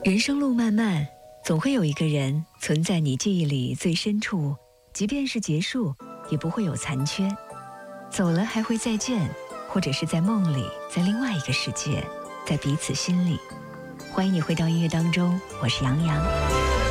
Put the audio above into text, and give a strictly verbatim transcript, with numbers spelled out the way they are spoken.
人生路漫漫，总会有一个人存在你记忆里最深处，即便是结束，也不会有残缺。走了还会再见，或者是在梦里，在另外一个世界，在彼此心里。欢迎你回到音乐当中，我是杨洋。